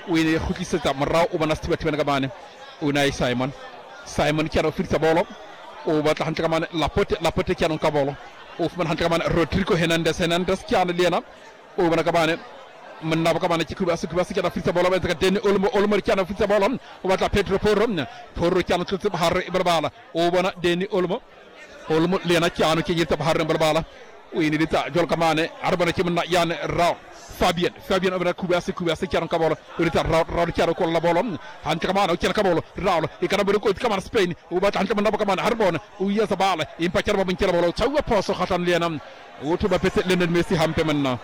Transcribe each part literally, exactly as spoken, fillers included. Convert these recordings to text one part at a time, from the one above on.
o ene khutlisetsa morao o bona Stewart ka mane Unai Simon Simon ki ara firta bolo o batla hantra ka mane Laporte Laporte ki anon ka bolo o fman hantra ka mane Rodrigo Hernandez Hernandez ki ana lena o bona ka mane من نابك ما نتيجة كوبا سكوبا سكنا في سبالة بس كدين أولم أولم كنا في سبالة وبعد بيترو فورم فورو كنا تلت بحر بربالة وبنا دين أولم أولم لينا كنا كي يت بحر بربالة وين ديتا جول كمان أربعة كمان يان راو فابيان فابيان أبدا كوبا سكوبا سكنا كبار وديتا راو راو كنا كل بولم هانت كمان أو كنا كبار راو يكنا بريكو كمان سبين وبعد هانت كمان نابك كمان هربون ويا سبالة إمباكر بابين كنا بولو تسوى باسو خاتم لينا وتبى بيت لينا ميسي هم تمنا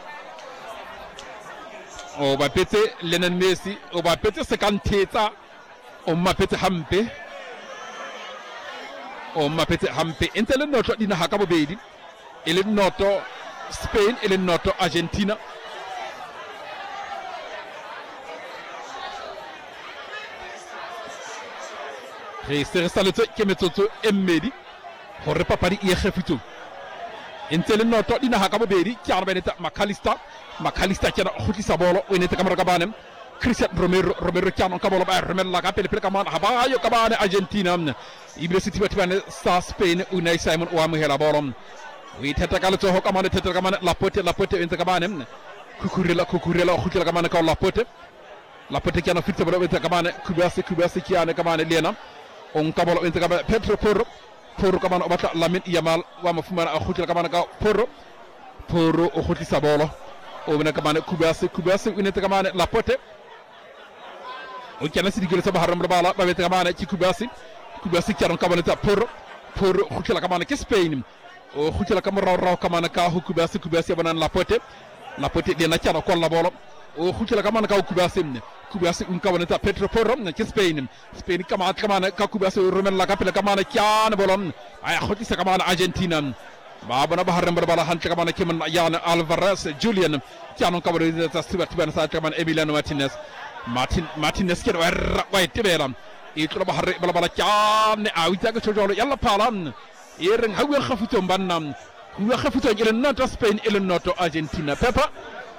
on va péter Lionel Messi, on va péter cinquante états, on m'a pété Hampe, on m'a pété Hampe. Intel notre dina Hakabo Beidi, il est notre Spain, il est notre Argentina. Et c'est resté le truc qui met tout Emmedi, on ne peut pas dire hier futur. Intel notre dina Hakabo Beidi, qui a ramené Macalista. Macalista qui a roulé sa bolle, ou il était comme Gabanem, Christian Romero, Romero qui a un cabolo, Romero la capelle, Pelcaman, Habayo Cabane, Argentina, il est situé à Spain, Unai Simon, ou Amuhela Bolom. Oui, Tetagalato, Hokaman, Tetagaman, La Pote, La Pote, Intergabanem, Cucurella, Cucurella, Hutilagaman, La Pote, La Pote qui a un fit de Gabane, Cubasi, Cubasi qui a un Gabane Lena, on cabolo, Intergaban, Petro Poro, Poro Caban, Obata, Lamin Yamal, Wamafumana, Hutilagaman, Poro, Poro, Hutisabolo. O bena kamane kubasi kubasi unete kamane Laporte o kana sidi gele sabaharam bala ba wete kamane ci kubasi kubasi kiaron kamane ta por por khutila kamane ke Spain o khutila kam raw raw kamane ka hu kubasi kubasi banan Laporte Laporte de na kiaro ko la bolo o khutila kamane ka kubasi ne kubasi un kamane ta Petro por ke Spain Spain kamane kamane ka kubasi rumen la kapela kamane kian bolon ay khutisa kamane Argentina Babana Baharam Barbala Hunter Kamana Kiman Yan Alvarez Julian Kiano Cabarita Stewart Ben Sataman Emiliano Martinez Martin Martinez Kid White Tiberam Ito Bahari Balabala Kyan Awitaka Chojolo Yalla Palan Erin how will Hafutum Banam who will Hafutum in not Spain Illinois Argentina Pepper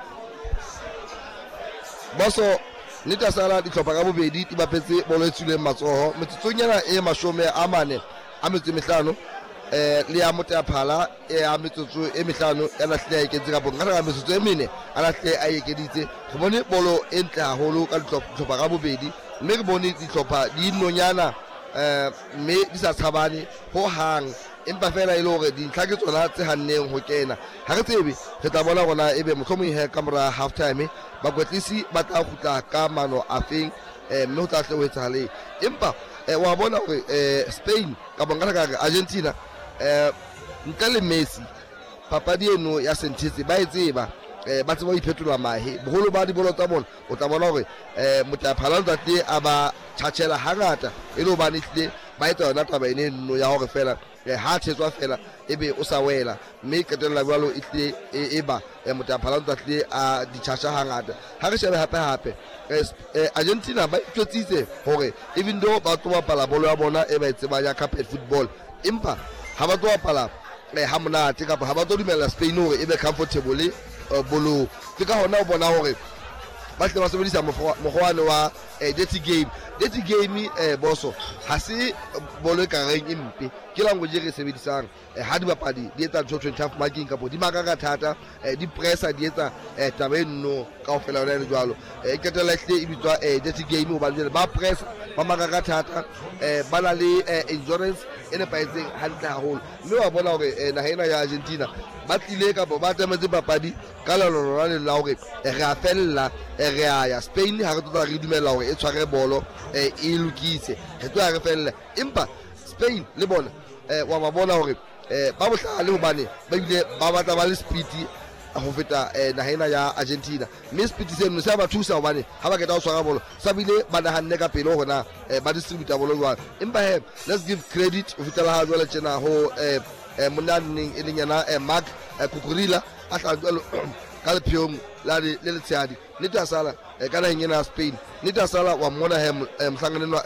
Bosso Nita Sara di Topagabo Bedi Tibapese Bolesule Maso Mitunyana E Mashome Amane Amitimithano eh liya mota phala e amitsotso e mihlano ela hle ke tsika bo ngara amitsotso e mine ala hle a ekeditse go bone bolo entle haholo ka ditlhopha ga bobedi mme ke bone ditlhopha di nonyana eh me di sa tshabane ho hang empa fela ile hore di ntlha ke tsona tse hanneng ho kena ha re tsebe re tla bona gona ebe motlhomo he kamera half time ba kwetlisi ba tla khutla ka mano a feng eh mme ho tla tle ho etsahale empa eh wa bona hore eh Spain ka bongaka ka Argentina eh ntle Messi papadi eno ya sentetse ba etseba eh ba tseba iphetolwa mahe boholo ba di bolo tsa bona o tla bona hore eh motaphala ntate aba tshachela hangata e lo ba nitle ba etsa yona taba ene no ya hore fela ha thetswa fela ebe o sa wela mme ketella jwalo itle eba motaphala ntate a di tshasha hangata ha re shebe hape hape Argentina ba tsotsitse hore even though ba tloba pala bolo ya bona e ba etseba ya carpet football empa ha ba tloba pala eh ha monate ka ha ba tlo dumela Spain hore e be comfortable bolo ke ka hona o bona hore ba tle ba sebedisa mogwane wa dirty game dirty game eh boso ha se bolo ka reng impe ke language re sebedisang ha di bapadi di etsa twenty half marking ka bo di makaka thata di pressa di etsa tabeno ka o fela le jwalo e ketela hle e bitswa dirty game o ba le ba press ba makaka thata ba la le endurance ene pa etseng hantle haholo mme wa bona hore nahena ya Argentina ba tlile ka bo ba tsametse papadi ka lolo la le la hore re a fella re a ya Spain ha re tla re dumela hore e tshware bolo e lokise re tla re fella empa Spain le bona wa ba bona hore ba bohlale hobane ba bile ba batla ba le speed ho feta nahena ya Argentina mme speed se no sa ba thusa hobane ha ba keta ho tshwara bolo sa bile ba nahanne ka pele hona ba distributor bolo jwang empa he let's give credit ho fetela ha jwale tjena ho monanning e lenyana Marc Cucurella a tla jwalo ka le piong la le le tsadi le tla sala ka la nyena Spain le tla sala wa mona he mhlanganelo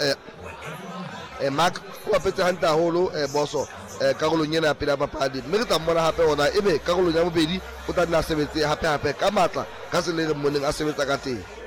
eh Marc wa petse hanta holo boso karolo nyena ya pela papadi mme re tla mmona hape ona ebe karolo ya bobedi o tla nna sebetse hape hape ka matla ka se le moneng a sebetsa ka teng.